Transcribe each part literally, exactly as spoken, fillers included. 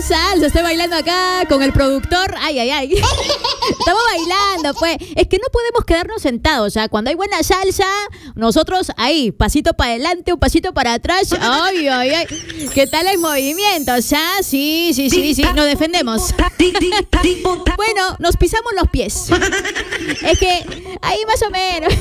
salsa, estoy bailando acá con el productor. Ay, ay, ay. Estamos bailando, pues. Es que no podemos quedarnos sentados, ¿ah? Cuando hay buena salsa, nosotros ahí, pasito para adelante, un pasito para atrás. Ay, ay, ay. ¿Qué tal el movimiento? ¿Ah? Sí, sí, sí, sí. Nos defendemos. Bueno, nos pisamos los pies. Es que ahí más o menos.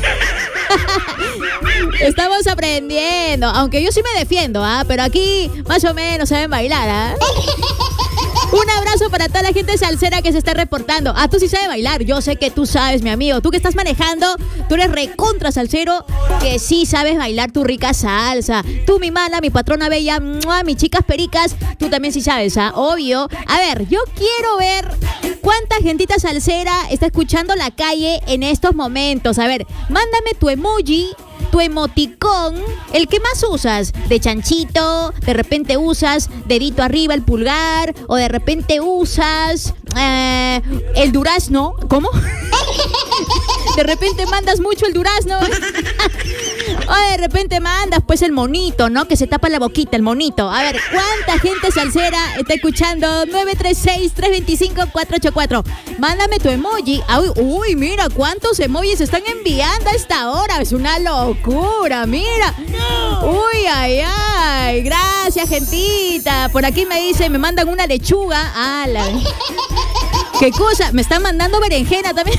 Estamos aprendiendo. Aunque yo sí me defiendo, ¿ah? Pero aquí más o menos saben bailar, ¿ah? Un abrazo para toda la gente salsera que se está reportando. Ah, tú sí sabes bailar. Yo sé que tú sabes, mi amigo. Tú que estás manejando, tú eres recontra salsero, que sí sabes bailar tu rica salsa. Tú, mi mana, mi patrona bella, ¡mua! Mis chicas pericas, tú también sí sabes, ¿ah? Obvio. A ver, yo quiero ver cuánta gentita salsera está escuchando La Calle en estos momentos. A ver, mándame tu emoji, tu emoticón, el que más usas, de chanchito, de repente usas dedito arriba, el pulgar, o de repente usas eh, el durazno. ¿Cómo? De repente mandas mucho el durazno. O de repente mandas pues el monito, ¿no? Que se tapa la boquita, el monito. A ver, ¿cuánta gente salsera está escuchando? nueve tres seis, tres dos cinco, cuatro ocho cuatro. Mándame tu emoji. Uy, uy, mira cuántos emojis están enviando a esta hora. Es una locura, mira. Uy, ay, ay. Gracias, gentita. Por aquí me dicen, me mandan una lechuga. ¡Hala! ¿Qué cosa? Me están mandando berenjena también.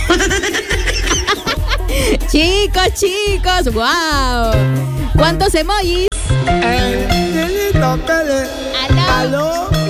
Chicos, chicos, wow. ¿Cuántos emojis? Eh, Lilito, Tele. Aló. Aló.